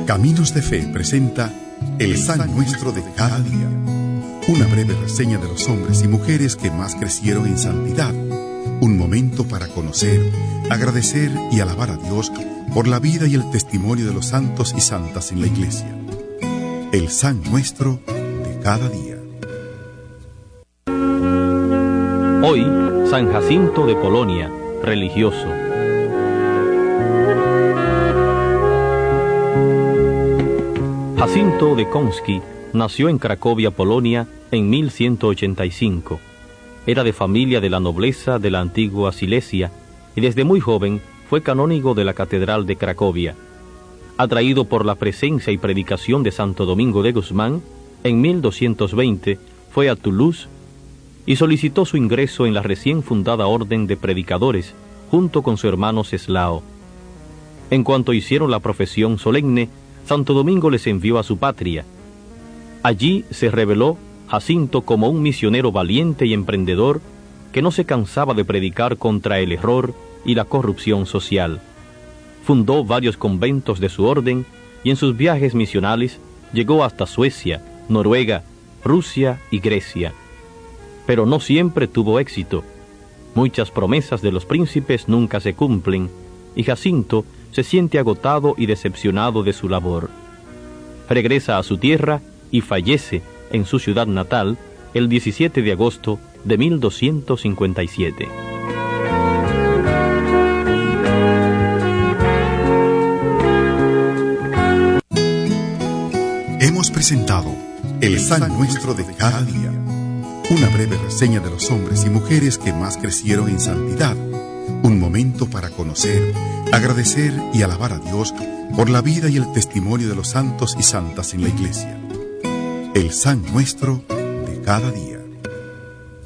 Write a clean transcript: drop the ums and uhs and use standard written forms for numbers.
Caminos de Fe presenta El San Nuestro de cada día. Una breve reseña de los hombres y mujeres que más crecieron en santidad. Un momento para conocer, agradecer y alabar a Dios por la vida y el testimonio de los santos y santas en la Iglesia. El San Nuestro de cada día. Hoy, San Jacinto de Polonia, religioso. Jacinto de Konski nació en Cracovia, Polonia, en 1185. Era de familia de la nobleza de la antigua Silesia y desde muy joven fue canónigo de la Catedral de Cracovia. Atraído por la presencia y predicación de Santo Domingo de Guzmán, en 1220 fue a Toulouse y solicitó su ingreso en la recién fundada Orden de Predicadores, junto con su hermano Ceslao. En cuanto hicieron la profesión solemne, Santo Domingo les envió a su patria. Allí se reveló Jacinto como un misionero valiente y emprendedor que no se cansaba de predicar contra el error y la corrupción social. Fundó varios conventos de su orden y en sus viajes misionales llegó hasta Suecia, Noruega, Rusia y Grecia. Pero no siempre tuvo éxito. Muchas promesas de los príncipes nunca se cumplen y Jacinto se siente agotado y decepcionado de su labor. Regresa a su tierra y fallece en su ciudad natal el 17 de agosto de 1257. Hemos presentado El San Nuestro de cada día. Una breve reseña de los hombres y mujeres que más crecieron en santidad. Un momento para conocer, agradecer y alabar a Dios por la vida y el testimonio de los santos y santas en la Iglesia. El San Nuestro de cada día.